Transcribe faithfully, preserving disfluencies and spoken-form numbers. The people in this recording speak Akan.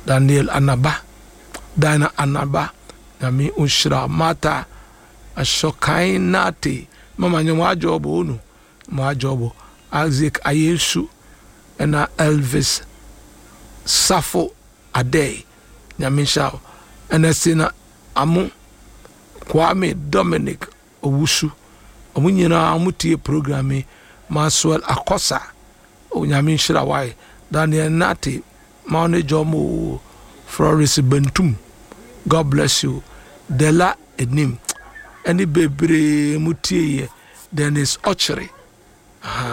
Daniel Anaba, Dana Anaba, Nami Ushra Mata, Ashokai Nati, Mama Nyama Jobo, no, Ma Jobo, Isaac Ayesu, and Elvis Safo Ade, Nyamisha, and Asina Amu, Kwame Dominic Owusu, Omunyina Amuti programme, Maswell Akosa, O Nyamishra Wai, Daniel Nati, Maune Jomo, Floris Bentum. God bless you. Dela Enim. Any baby mutie, then is Ochery.